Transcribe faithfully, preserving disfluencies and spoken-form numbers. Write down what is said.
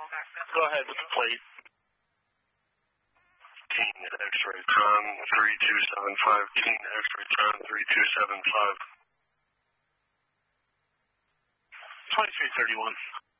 Go ahead with the plate. Teen X-ray Tron three two seven five. Teen X-ray Tron three two seven five. twenty-three thirty-one.